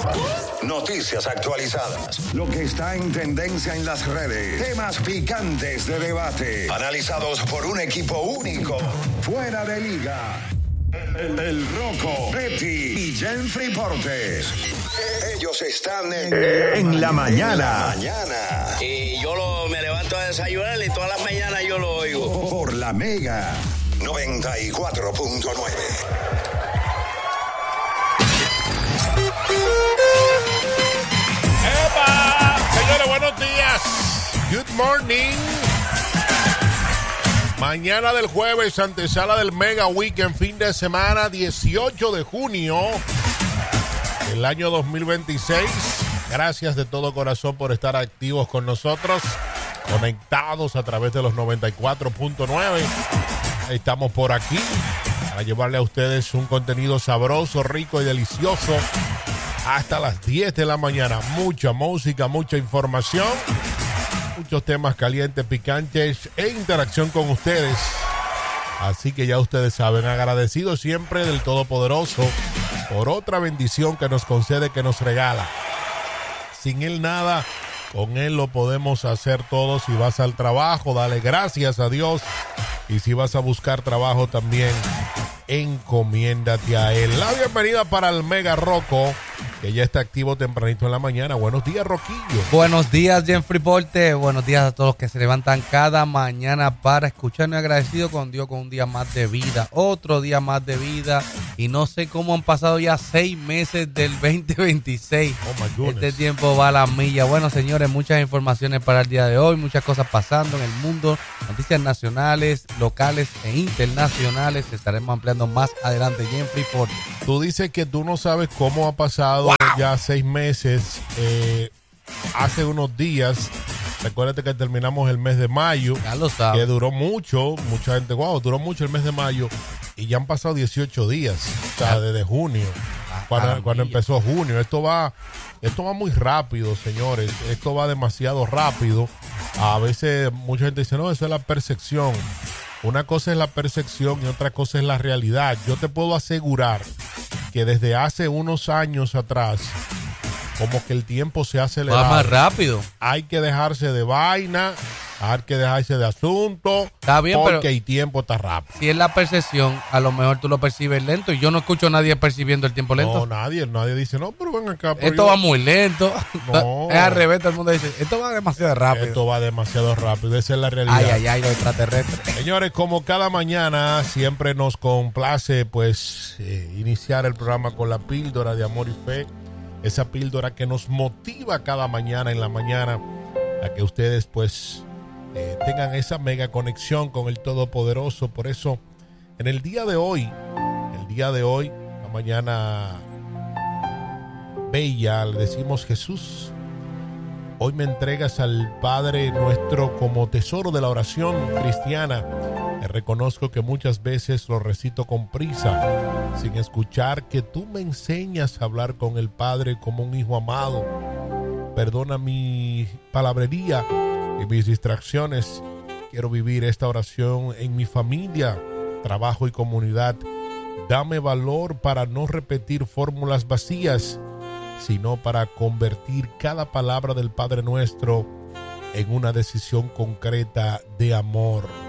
Noticias actualizadas. Lo que está en tendencia en las redes. Temas picantes de debate. Analizados por un equipo único. Fuera de liga. El Rocco, Betty y Jeffrey Portes. Ellos están en la mañana. Y yo me levanto a desayunar y todas las mañanas yo lo oigo. Por la Mega 94.9. ¡Epa! Señores, buenos días. Good morning. Mañana del jueves, antesala del Mega Weekend, fin de semana, 18 de junio del año 2026. Gracias de todo corazón por estar activos con nosotros, conectados a través de los 94.9. Estamos por aquí para llevarle a ustedes un contenido sabroso, rico y delicioso hasta las 10 de la mañana. Mucha música, mucha información, muchos temas calientes, picantes e interacción con ustedes. Así que ya ustedes saben, agradecido siempre del Todopoderoso por otra bendición que nos concede, que nos regala. Sin Él nada, con Él lo podemos hacer todo. Si vas al trabajo, dale gracias a Dios. Y si vas a buscar trabajo también, encomiéndate a Él. La bienvenida para el Mega Rocco, que ya está activo tempranito en la mañana. Buenos días, Roquillo. Buenos días, Jeffrey Porte. Buenos días a todos los que se levantan cada mañana para escucharnos. Agradecido con Dios con un día más de vida, otro día más de vida. Y no sé cómo han pasado ya 6 meses del 2026. Oh my goodness. Este tiempo va a la milla. Bueno, señores, muchas informaciones para el día de hoy, muchas cosas pasando en el mundo, noticias nacionales, locales e internacionales. Estaremos ampliando más adelante, Jeffrey Porte. Tú dices que tú no sabes cómo ha pasado ya 6 meses. Hace unos días, recuérdate que terminamos el mes de mayo. Ya lo sabes. Que duró mucho. Mucha gente, duró mucho el mes de mayo. Y ya han pasado 18 días. O sea, desde junio. Cuando empezó junio. Esto va muy rápido, señores. Esto va demasiado rápido. A veces mucha gente dice, no, eso es la percepción. Una cosa es la percepción y otra cosa es la realidad. Yo te puedo asegurar que desde hace unos años atrás, como que el tiempo se ha acelerado. Va más rápido. Hay que dejarse de vaina, hay que dejarse de asunto. Está bien, porque pero el tiempo está rápido. si es la percepción, a lo mejor tú lo percibes lento. Y yo no escucho a nadie percibiendo el tiempo lento. No, nadie dice, no, pero ven acá. Esto va muy lento. No. Es al revés, todo el mundo dice, esto va demasiado rápido. Esto va demasiado rápido, esa es la realidad. Ay, los extraterrestres. Señores, como cada mañana, siempre nos complace pues iniciar el programa con la píldora de amor y fe. Esa píldora que nos motiva cada mañana en la mañana a que ustedes pues tengan esa mega conexión con el Todopoderoso. Por eso, en el día de hoy, la mañana bella, le decimos: Jesús, hoy me entregas al Padre nuestro como tesoro de la oración cristiana. Reconozco que muchas veces lo recito con prisa, sin escuchar que tú me enseñas a hablar con el Padre como un hijo amado. Perdona mi palabrería y mis distracciones. Quiero vivir esta oración en mi familia, trabajo y comunidad. Dame valor para no repetir fórmulas vacías, sino para convertir cada palabra del Padre nuestro en una decisión concreta de amor.